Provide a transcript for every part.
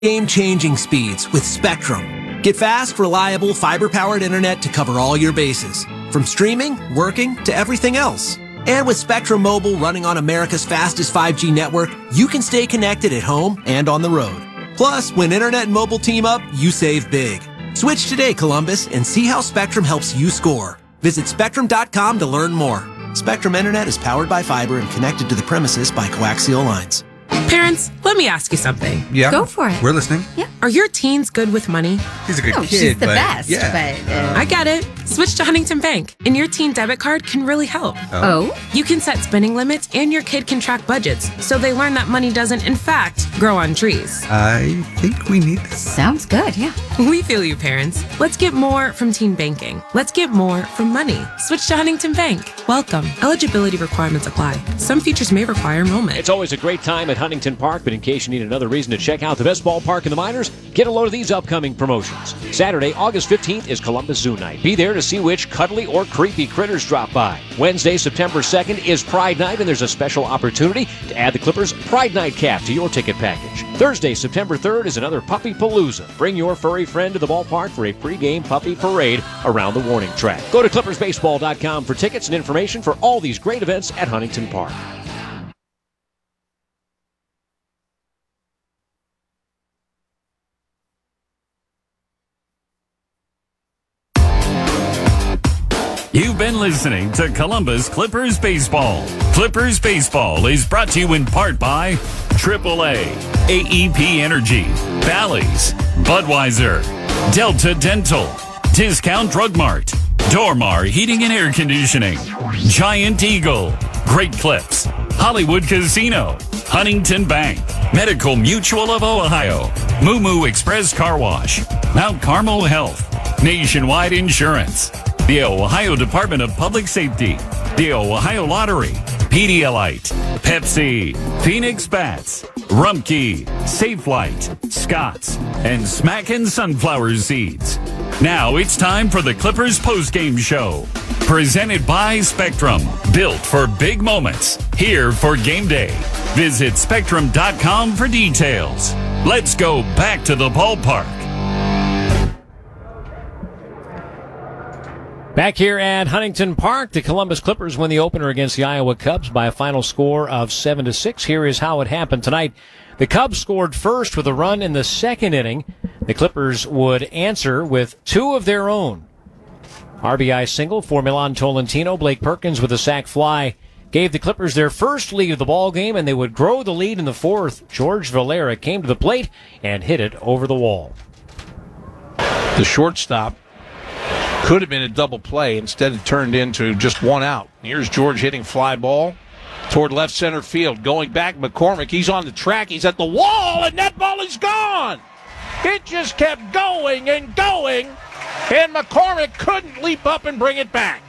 Game-changing speeds with Spectrum. Get fast, reliable, fiber-powered internet to cover all your bases. From streaming, working, to everything else. And with Spectrum Mobile running on America's fastest 5G network, you can stay connected at home and on the road. Plus, when internet and mobile team up, you save big. Switch today, Columbus, and see how Spectrum helps you score. Visit Spectrum.com to learn more. Spectrum Internet is powered by fiber and connected to the premises by coaxial lines. Parents, let me ask you something. Yeah. Go for it. We're listening. Yeah. Are your teens good with money? She's a good kid. She's the but, best. Yeah. But, I get it. Switch to Huntington Bank, and your teen debit card can really help. oh? You can set spending limits, and your kid can track budgets, so they learn that money doesn't, in fact, grow on trees. I think we need this. Sounds good, yeah. We feel you, parents. Let's get more from teen banking. Let's get more from money. Switch to Huntington Bank. Welcome. Eligibility requirements apply. Some features may require enrollment. It's always a great time at Huntington Park, but in case you need another reason to check out the best ballpark in the minors, get a load of these upcoming promotions. Saturday, August 15th is Columbus Zoo Night. Be there to see which cuddly or creepy critters drop by. Wednesday, September 2nd is Pride Night, and there's a special opportunity to add the Clippers Pride Night cap to your ticket package. Thursday, September 3rd is another Puppy Palooza. Bring your furry friend to the ballpark for a pregame puppy parade around the warning track. Go to ClippersBaseball.com for tickets and information for all these great events at Huntington Park. You've been listening to Columbus Clippers Baseball. Clippers Baseball is brought to you in part by AAA, AEP Energy, Bally's, Budweiser, Delta Dental, Discount Drug Mart, Dormar Heating and Air Conditioning, Giant Eagle, Great Clips, Hollywood Casino, Huntington Bank, Medical Mutual of Ohio, Moo Moo Express Car Wash, Mount Carmel Health, Nationwide Insurance, the Ohio Department of Public Safety, the Ohio Lottery, Pedialyte, Pepsi, Phoenix Bats, Rumpke, Safelite, Scotts, and Smackin' Sunflower Seeds. Now it's time for the Clippers postgame show. Presented by Spectrum. Built for big moments. Here for game day. Visit Spectrum.com for details. Let's go back to the ballpark. Back here at Huntington Park, the Columbus Clippers win the opener against the Iowa Cubs by a final score of 7-6. Here is how it happened tonight. The Cubs scored first with a run in the second inning. The Clippers would answer with two of their own. RBI single for Milan Tolentino. Blake Perkins with a sac fly gave the Clippers their first lead of the ball game, and they would grow the lead in the fourth. George Valera came to the plate and hit it over the wall. The shortstop could have been a double play. Instead, it turned into just one out. Here's George hitting fly ball toward left center field. Going back, McCormick. He's on the track. He's at the wall, and that ball is gone. It just kept going and going, and McCormick couldn't leap up and bring it back.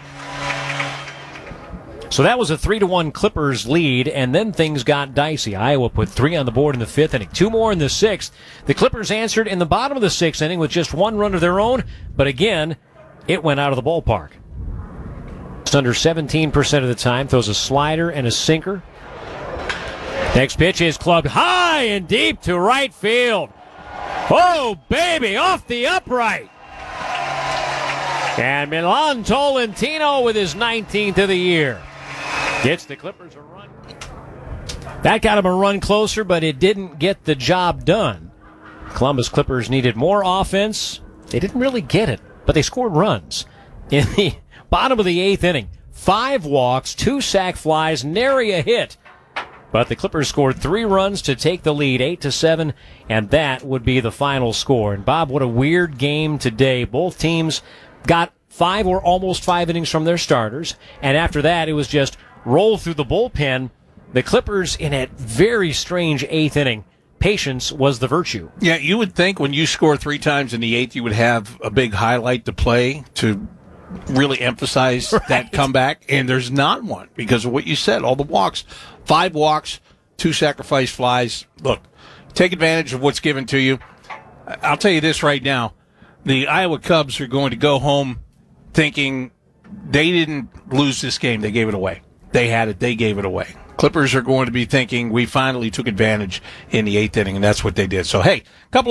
So that was a 3-1 Clippers lead, and then things got dicey. Iowa put 3 on the board in the fifth inning, 2 more in the sixth. The Clippers answered in the bottom of the sixth inning with just 1 run of their own, but again, it went out of the ballpark. It's under 17% of the time. Throws a slider and a sinker. Next pitch is clubbed high and deep to right field. Oh, baby, off the upright. And Milan Tolentino with his 19th of the year gets the Clippers a run. That got him a run closer, but it didn't get the job done. Columbus Clippers needed more offense. They didn't really get it, but they scored runs. In the bottom of the eighth inning, 5 walks, 2 sac flies, nary a hit. But the Clippers scored 3 runs to take the lead, 8-7, and that would be the final score. And Bob, what a weird game today. Both teams got 5 or almost 5 innings from their starters, and after that it was just roll through the bullpen. The Clippers in a very strange 8th inning. Patience was the virtue. Yeah, you would think when you score 3 times in the 8th, you would have a big highlight to play to really emphasize that comeback, and there's not one because of what you said, all the walks. 5 walks, 2 sacrifice flies. Look, take advantage of what's given to you. I'll tell you this right now. The Iowa Cubs are going to go home thinking they didn't lose this game. They gave it away. They had it. They gave it away. Clippers are going to be thinking we finally took advantage in the 8th inning, and that's what they did. So, hey, couple